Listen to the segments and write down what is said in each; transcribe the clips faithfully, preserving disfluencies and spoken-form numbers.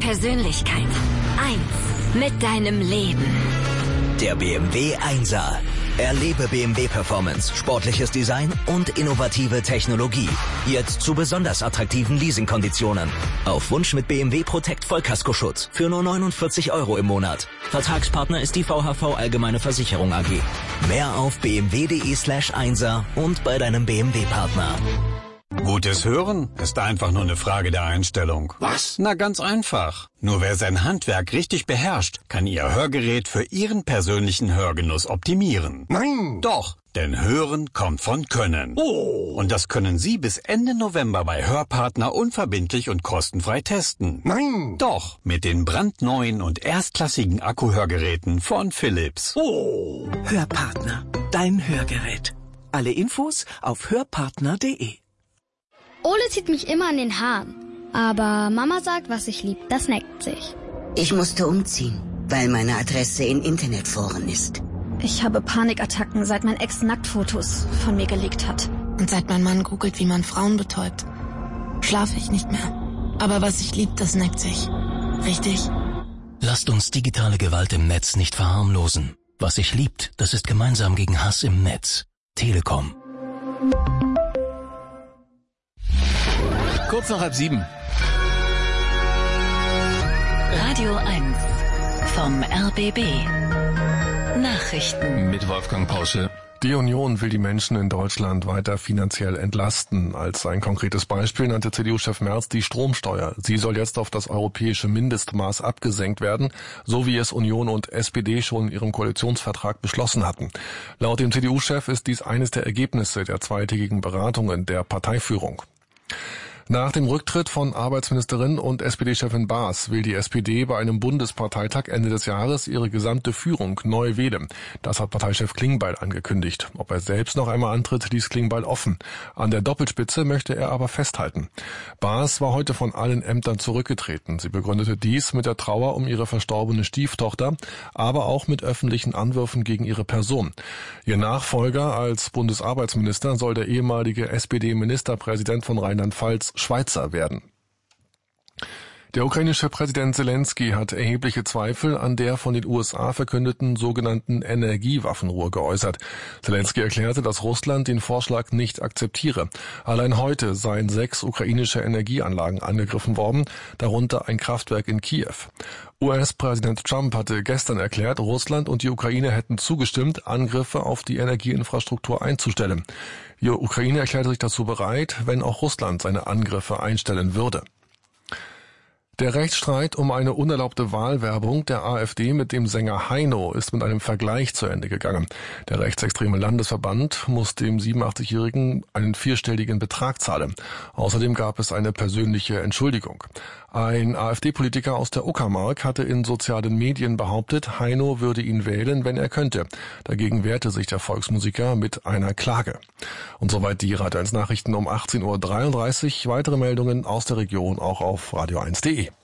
Persönlichkeit. Eins mit deinem Leben. Der B M W Einser. Erlebe B M W Performance, sportliches Design und innovative Technologie. Jetzt zu besonders attraktiven Leasingkonditionen. Auf Wunsch mit B M W Protect Vollkaskoschutz für nur neunundvierzig Euro im Monat. Vertragspartner ist die V H V Allgemeine Versicherung A G. Mehr auf bmw.de slash Einser und bei deinem B M W-Partner. Gutes Hören ist einfach nur eine Frage der Einstellung. Was? Na, ganz einfach. Nur wer sein Handwerk richtig beherrscht, kann Ihr Hörgerät für Ihren persönlichen Hörgenuss optimieren. Nein! Doch, denn Hören kommt von Können. Oh! Und das können Sie bis Ende November bei Hörpartner unverbindlich und kostenfrei testen. Nein! Doch, mit den brandneuen und erstklassigen Akkuhörgeräten von Philips. Oh! Hörpartner, dein Hörgerät. Alle Infos auf hörpartner punkt de. Ole zieht mich immer an den Haaren. Aber Mama sagt, was ich lieb, das neckt sich. Ich musste umziehen, weil meine Adresse in Internetforen ist. Ich habe Panikattacken, seit mein Ex Nacktfotos von mir gelegt hat. Und seit mein Mann googelt, wie man Frauen betäubt, schlafe ich nicht mehr. Aber was ich lieb, das neckt sich. Richtig? Lasst uns digitale Gewalt im Netz nicht verharmlosen. Was sich liebt, das ist gemeinsam gegen Hass im Netz. Telekom. Kurz nach halb sieben. Radio eins vom R B B. Nachrichten mit Wolfgang Pausche. Die Union will die Menschen in Deutschland weiter finanziell entlasten. Als ein konkretes Beispiel nannte C D U-Chef Merz die Stromsteuer. Sie soll jetzt auf das europäische Mindestmaß abgesenkt werden, so wie es Union und S P D schon in ihrem Koalitionsvertrag beschlossen hatten. Laut dem C D U-Chef ist dies eines der Ergebnisse der zweitägigen Beratungen der Parteiführung. Nach dem Rücktritt von Arbeitsministerin und S P D-Chefin Baas will die S P D bei einem Bundesparteitag Ende des Jahres ihre gesamte Führung neu wählen. Das hat Parteichef Klingbeil angekündigt. Ob er selbst noch einmal antritt, ließ Klingbeil offen. An der Doppelspitze möchte er aber festhalten. Baas war heute von allen Ämtern zurückgetreten. Sie begründete dies mit der Trauer um ihre verstorbene Stieftochter, aber auch mit öffentlichen Anwürfen gegen ihre Person. Ihr Nachfolger als Bundesarbeitsminister soll der ehemalige S P D-Ministerpräsident von Rheinland-Pfalz Schweizer werden. Der ukrainische Präsident Zelensky hat erhebliche Zweifel an der von den U S A verkündeten sogenannten Energiewaffenruhe geäußert. Zelensky erklärte, dass Russland den Vorschlag nicht akzeptiere. Allein heute seien sechs ukrainische Energieanlagen angegriffen worden, darunter ein Kraftwerk in Kiew. U S-Präsident Trump hatte gestern erklärt, Russland und die Ukraine hätten zugestimmt, Angriffe auf die Energieinfrastruktur einzustellen. Die Ukraine erklärte sich dazu bereit, wenn auch Russland seine Angriffe einstellen würde. Der Rechtsstreit um eine unerlaubte Wahlwerbung der AfD mit dem Sänger Heino ist mit einem Vergleich zu Ende gegangen. Der rechtsextreme Landesverband muss dem siebenundachtzigjährigen einen vierstelligen Betrag zahlen. Außerdem gab es eine persönliche Entschuldigung. Ein AfD-Politiker aus der Uckermark hatte in sozialen Medien behauptet, Heino würde ihn wählen, wenn er könnte. Dagegen wehrte sich der Volksmusiker mit einer Klage. Und soweit die Radio eins Nachrichten um achtzehn Uhr dreiunddreißig. Weitere Meldungen aus der Region auch auf radio eins punkt de.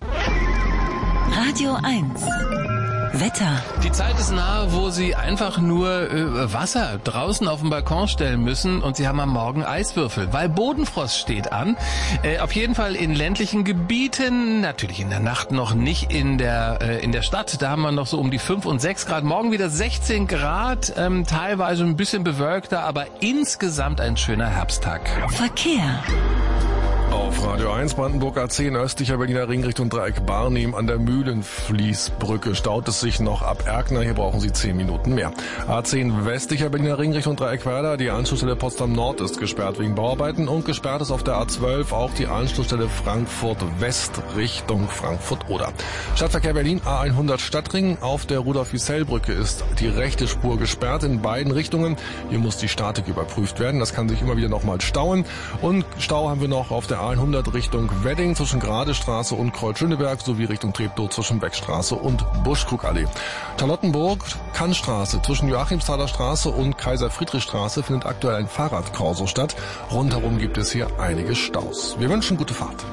Radio eins. Wetter. Die Zeit ist nahe, wo Sie einfach nur äh, Wasser draußen auf dem Balkon stellen müssen und Sie haben am Morgen Eiswürfel, weil Bodenfrost steht an. Äh, auf jeden Fall in ländlichen Gebieten, natürlich in der Nacht noch nicht in der äh, in der Stadt. Da haben wir noch so um die fünf und sechs Grad. Morgen wieder sechzehn Grad, ähm, teilweise ein bisschen bewölkter, aber insgesamt ein schöner Herbsttag. Verkehr. Auf Radio eins Brandenburg A zehn östlicher Berliner Ring Richtung Dreieck Barnim an der Mühlenfließbrücke staut es sich noch ab Erkner. Hier brauchen Sie zehn Minuten mehr. A zehn westlicher Berliner Ring Richtung Dreieck Werder. Die Anschlussstelle Potsdam Nord ist gesperrt wegen Bauarbeiten und gesperrt ist auf der A zwölf auch die Anschlussstelle Frankfurt West Richtung Frankfurt-Oder. Stadtverkehr Berlin A hundert Stadtring. Auf der Rudolf-Wiesel-Brücke ist die rechte Spur gesperrt in beiden Richtungen. Hier muss die Statik überprüft werden. Das kann sich immer wieder nochmal stauen. Und Stau haben wir noch auf der A hundert Richtung Wedding zwischen Gradestraße und Kreuz-Schöneberg sowie Richtung Treptow zwischen Beckstraße und Buschkrugallee. Charlottenburg, Kannstraße zwischen Joachimsthaler Straße und Kaiser-Friedrich-Straße findet aktuell ein Fahrradkorso statt. Rundherum gibt es hier einige Staus. Wir wünschen gute Fahrt.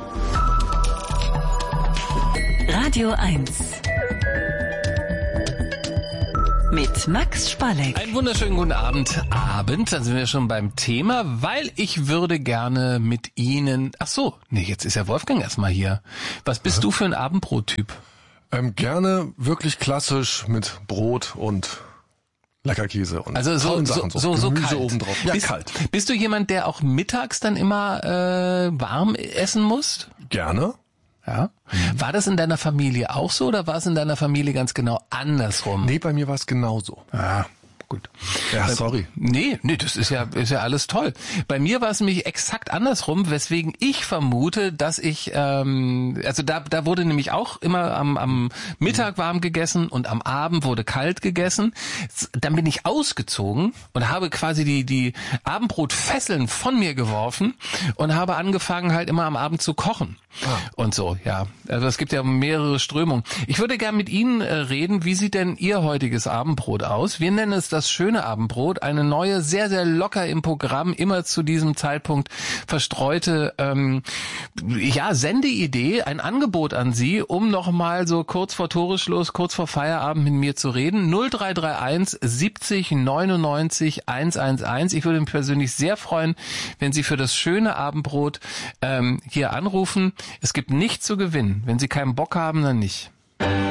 Radio eins. mit Max Spalleck. Einen wunderschönen guten Abend. Abend, dann sind wir schon beim Thema, weil ich würde gerne mit Ihnen... Ach so, nee, jetzt ist ja Wolfgang erstmal hier. Was bist ja. du für ein Abendbrottyp? Ähm, gerne wirklich klassisch mit Brot und Leckerkäse und also so, Sachen, so, so, so Gemüse kalt. obendrauf. Ja, bist, kalt. Bist du jemand, der auch mittags dann immer äh, warm essen muss? Gerne. Ja. Mhm. War das in deiner Familie auch so oder war es in deiner Familie ganz genau andersrum? Nee, bei mir war es genauso. Ah, gut. Ja, sorry. Nee, nee, das ist ja, ist ja alles toll. Bei mir war es nämlich exakt andersrum, weswegen ich vermute, dass ich, ähm, also da, da wurde nämlich auch immer am, am Mittag warm gegessen und am Abend wurde kalt gegessen. Dann bin ich ausgezogen und habe quasi die, die Abendbrotfesseln von mir geworfen und habe angefangen halt immer am Abend zu kochen. Ah. Und so, ja. Also es gibt ja mehrere Strömungen. Ich würde gern mit Ihnen äh, reden, wie sieht denn Ihr heutiges Abendbrot aus? Wir nennen es das schöne Abendbrot, eine neue, sehr, sehr locker im Programm, immer zu diesem Zeitpunkt verstreute, ähm, ja, Sendeidee, ein Angebot an Sie, um nochmal so kurz vor Toresschluss, kurz vor Feierabend mit mir zu reden. null drei drei eins siebzig neunundneunzig hundertelf. Ich würde mich persönlich sehr freuen, wenn Sie für das schöne Abendbrot ähm, hier anrufen. Es gibt nichts zu gewinnen. Wenn Sie keinen Bock haben, dann nicht.